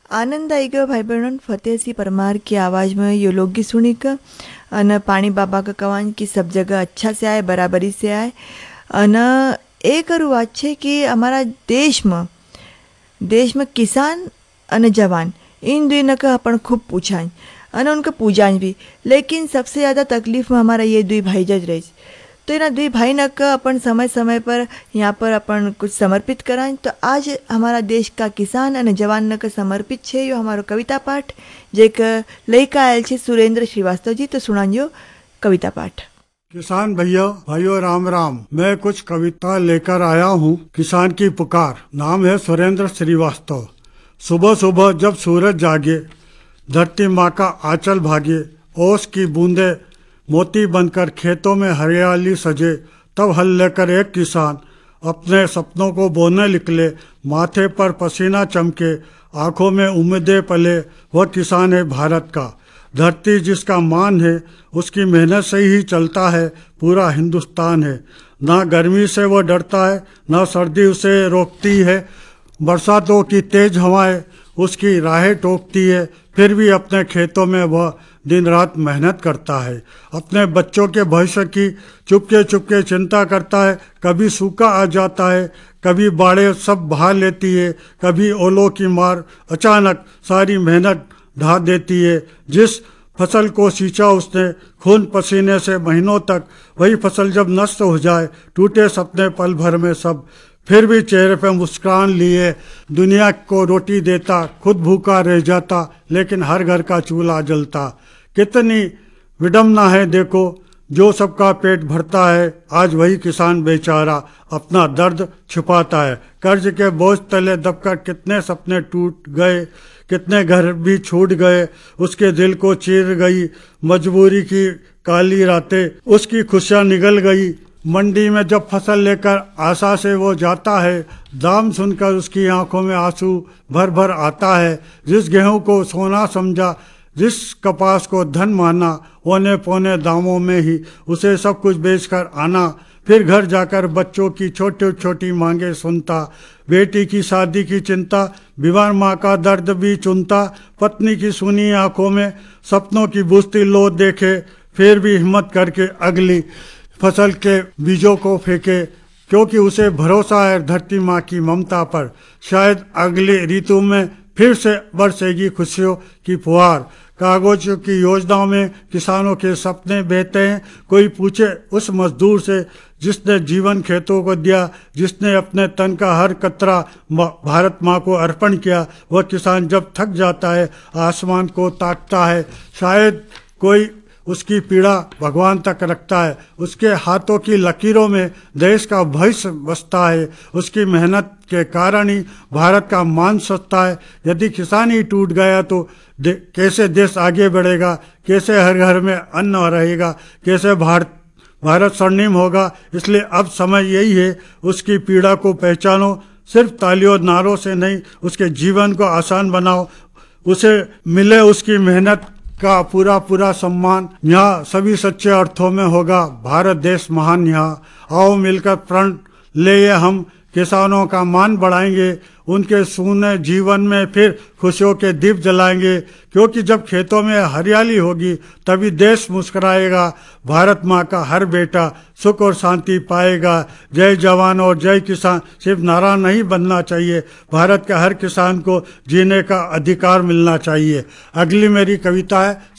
आनंद आई गयो भाई बहन फतेह सिंह परमार की आवाज़ में ये लोकगीत सुनी का अन पानी बाबा का कवान की सब जगह अच्छा से आए बराबरी से आए अन एक और बात है कि हमारा देश में किसान अन जवान इन दोनों का अपन खूब पूछाएं अन उनका पूजाएं भी, लेकिन सबसे ज़्यादा तकलीफ में हमारा ये दुई भाई जज रहे। तो इन दुई भाई न का अपन समय समय पर यहाँ पर अपन कुछ समर्पित कराएं। तो आज हमारा देश का किसान और जवान न का समर्पित है यो हमारो कविता पाठ जेक लयका आयल छे सुरेंद्र श्रीवास्तव जी। तो सुनाइयो कविता पाठ। किसान भैया भाइयों राम राम। मैं कुछ कविता लेकर आया हूँ। किसान की पुकार। नाम है सुरेंद्र श्रीवास्तव। सुबह सुबह जब सूरज जागे, धरती माँ का आंचल भागे, ओस की बूंदे मोती बनकर खेतों में हरियाली सजे, तब हल लेकर एक किसान अपने सपनों को बोने निकले। माथे पर पसीना चमके, आंखों में उम्मीदें पले, वह किसान है भारत का। धरती जिसका मान है, उसकी मेहनत से ही चलता है पूरा हिंदुस्तान है। ना गर्मी से वो डरता है, ना सर्दी उसे रोकती है। बरसातों की तेज हवाएं उसकी राहें टोकती है, फिर भी अपने खेतों में वह दिन रात मेहनत करता है। अपने बच्चों के भविष्य की चुपके चुपके चिंता करता है। कभी सूखा आ जाता है, कभी बाढ़ें सब बहा लेती है, कभी ओलों की मार अचानक सारी मेहनत ढा देती है। जिस फसल को सींचा उसने खून पसीने से महीनों तक, वही फसल जब नष्ट हो जाए, टूटे सपने पल भर में सब, फिर भी चेहरे पे मुस्कान लिए दुनिया को रोटी देता, खुद भूखा रह जाता, लेकिन हर घर का चूल्हा जलता। कितनी विडम्बना है देखो, जो सबका पेट भरता है, आज वही किसान बेचारा अपना दर्द छुपाता है। कर्ज के बोझ तले दबकर कितने सपने टूट गए, कितने घर भी छूट गए, उसके दिल को चीर गई मजबूरी की काली रातें, उसकी खुशियां निगल गई। मंडी में जब फसल लेकर आशा से वो जाता है, दाम सुनकर उसकी आंखों में आंसू भर भर आता है। जिस गेहूं को सोना समझा, जिस कपास को धन माना, औने पौने दामों में ही उसे सब कुछ बेचकर आना। फिर घर जाकर बच्चों की छोटी छोटी मांगे सुनता, बेटी की शादी की चिंता, बीमार माँ का दर्द भी चुनता। पत्नी की सुनी आंखों में सपनों की बुझती लो देखे, फिर भी हिम्मत करके अगली फसल के बीजों को फेंके, क्योंकि उसे भरोसा है धरती माँ की ममता पर। शायद अगली ऋतु में फिर से बरसेगी खुशियों की फुहार। कागजों की योजनाओं में किसानों के सपने बहते हैं। कोई पूछे उस मजदूर से जिसने जीवन खेतों को दिया, जिसने अपने तन का हर कतरा भारत माँ को अर्पण किया। वह किसान जब थक जाता है, आसमान को ताकता है। शायद कोई उसकी पीड़ा भगवान तक रखता है। उसके हाथों की लकीरों में देश का भविष्य बसता है। उसकी मेहनत के कारण ही भारत का मान सजता है। यदि किसान ही टूट गया तो कैसे देश आगे बढ़ेगा, कैसे हर घर में अन्न रहेगा, कैसे भारत स्वर्णिम होगा। इसलिए अब समय यही है, उसकी पीड़ा को पहचानो। सिर्फ तालियों नारों से नहीं, उसके जीवन को आसान बनाओ। उसे मिले उसकी मेहनत का पूरा पूरा सम्मान। यहाँ सभी सच्चे अर्थों में होगा भारत देश महान। यहाँ आओ मिलकर प्रण ले हम किसानों का मान बढ़ाएंगे, उनके सूने जीवन में फिर खुशियों के दीप जलाएंगे। क्योंकि जब खेतों में हरियाली होगी, तभी देश मुस्कुराएगा। भारत माँ का हर बेटा सुख और शांति पाएगा। जय जवान और जय किसान सिर्फ नारा नहीं बनना चाहिए, भारत के हर किसान को जीने का अधिकार मिलना चाहिए। अगली मेरी कविता है